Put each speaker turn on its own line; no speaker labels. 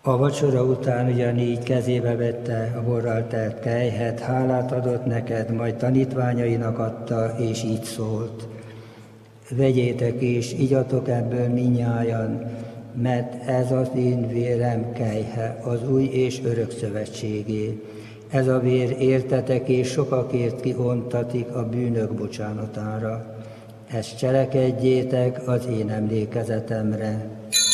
A vacsora után ugyanígy kezébe vette a borral telt kelyhet, hálát adott neked, majd tanítványainak adta, és így szólt: vegyétek és igyatok ebből mindnyájan, mert ez az én vérem kelyhe, az új és örök szövetségé. Ez a vér értetek és sokakért kiontatik a bűnök bocsánatára. Ezt cselekedjétek az én emlékezetemre.